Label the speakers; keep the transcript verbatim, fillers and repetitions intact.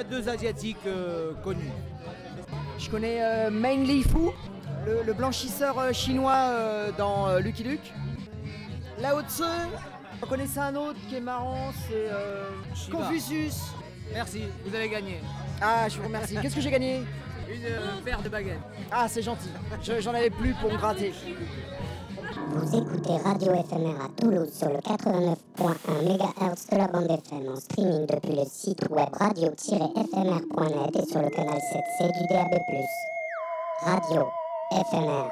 Speaker 1: moi deux asiatiques euh, connus.
Speaker 2: Je connais euh, Mainly Fu, le, le blanchisseur euh, chinois euh, dans euh, Lucky Luke. Lao Tzu, vous connaissez un autre qui est marrant, c'est euh,
Speaker 1: Shiva.
Speaker 2: Confucius.
Speaker 1: Merci, vous avez gagné.
Speaker 2: Ah, je vous remercie. Qu'est-ce que j'ai gagné?
Speaker 1: Une euh, paire de baguettes.
Speaker 2: Ah, c'est gentil. Je- J'en avais plus pour me gratter.
Speaker 3: Vous écoutez Radio Éphémère à Toulouse sur le quatre-vingt-neuf virgule un mégahertz de la bande F M en streaming depuis le site web radio tiret f m r point net et sur le canal sept C du D A B plus. Radio Éphémère.